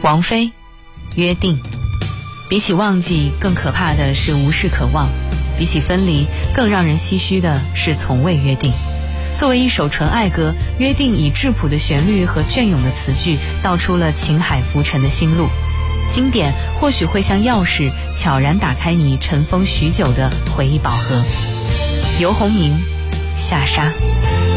王菲，约定。比起忘记，更可怕的是无事可忘；比起分离，更让人唏嘘的是从未约定。作为一首纯爱歌，约定以质朴的旋律和隽永的词句，道出了情海浮沉的心路。经典或许会像钥匙，悄然打开你尘封许久的回忆宝盒。游鸿明，下沙。